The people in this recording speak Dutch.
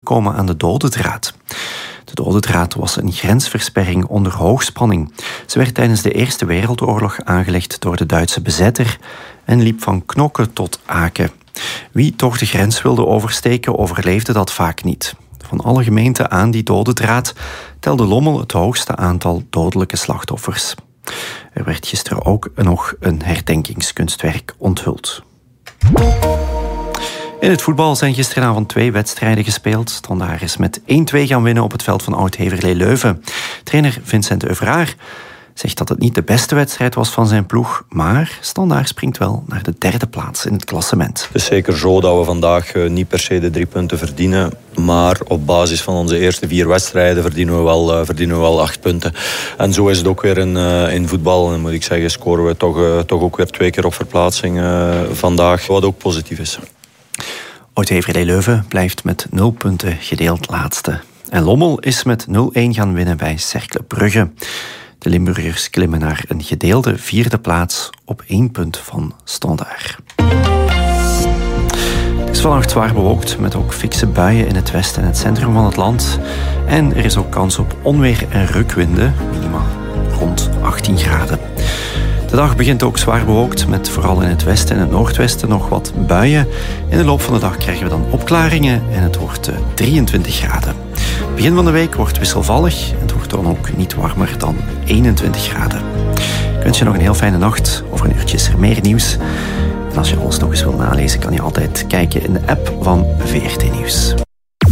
komen aan de dode draad. De dode draad was een grensversperring onder hoogspanning. Ze werd tijdens de Eerste Wereldoorlog aangelegd door de Duitse bezetter en liep van Knokke tot Aken. Wie toch de grens wilde oversteken, overleefde dat vaak niet. Van alle gemeenten aan die dode draad telde Lommel het hoogste aantal dodelijke slachtoffers. Er werd gisteren ook nog een herdenkingskunstwerk onthuld. In het voetbal zijn gisteravond 2 wedstrijden gespeeld. Standaard is met 1-2 gaan winnen op het veld van Oud-Heverlee Leuven. Trainer Vincent Euvraar zegt dat het niet de beste wedstrijd was van zijn ploeg, maar Standaard springt wel naar de 3e plaats in het klassement. Het is zeker zo dat we vandaag niet per se de 3 punten verdienen, maar op basis van onze eerste 4 wedstrijden verdienen we wel 8 punten. En zo is het ook weer in voetbal. En moet ik zeggen, scoren we toch ook weer 2 keer op verplaatsing vandaag, wat ook positief is. Oud-Heverlee Leuven blijft met 0 punten gedeeld laatste. En Lommel is met 0-1 gaan winnen bij Cercle Brugge. De Limburgers klimmen naar een gedeelde 4e plaats op 1 punt van Standaard. Het is vannacht zwaar bewolkt met ook fikse buien in het westen en het centrum van het land. En er is ook kans op onweer en rukwinden, minimaal rond 18 graden. De dag begint ook zwaar bewolkt met vooral in het westen en het noordwesten nog wat buien. In de loop van de dag krijgen we dan opklaringen en het wordt 23 graden. Begin van de week wordt wisselvallig en het wordt dan ook niet warmer dan 21 graden. Ik wens je nog een heel fijne nacht. Over een uurtje is er meer nieuws. En als je alles nog eens wil nalezen, kan je altijd kijken in de app van VRT Nieuws.